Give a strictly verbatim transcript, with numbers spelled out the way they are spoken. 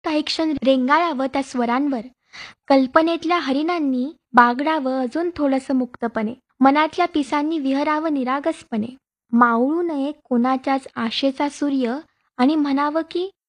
काही क्षण रेंगाळावं त्या स्वरांवर. कल्पनेतल्या हरिणांनी बागडावं अजून थोडंसं मुक्तपणे. मनातल्या पिसांनी विहरावं निरागसपणे. मावळू नये कोणाच्याच आशेचा सूर्य आणि म्हणावं की